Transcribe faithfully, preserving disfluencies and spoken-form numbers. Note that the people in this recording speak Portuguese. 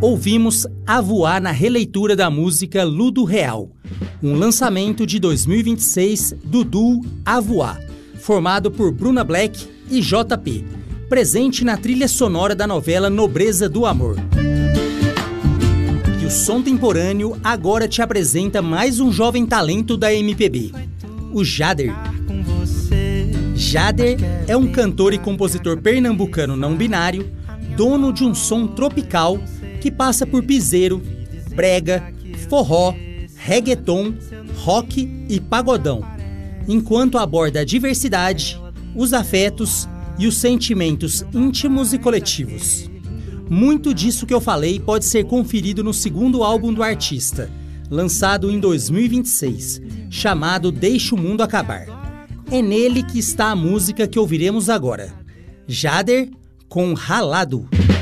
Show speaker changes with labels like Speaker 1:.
Speaker 1: Ouvimos A Voar na releitura da música Ludo Real, um lançamento de dois mil e vinte e seis do duo A Voar, formado por Bruna Black e J P, presente na trilha sonora da novela Nobreza do Amor. E o Som Temporâneo agora te apresenta mais um jovem talento da M P B, o Jader. Jader é um cantor e compositor pernambucano não binário, dono de um som tropical que passa por piseiro, brega, forró, reggaeton, rock e pagodão, enquanto aborda a diversidade, os afetos e os sentimentos íntimos e coletivos. Muito disso que eu falei pode ser conferido no segundo álbum do artista, lançado em dois mil e vinte e seis, chamado Deixa o Mundo Acabar. É nele que está a música que ouviremos agora, Jader com Ralado.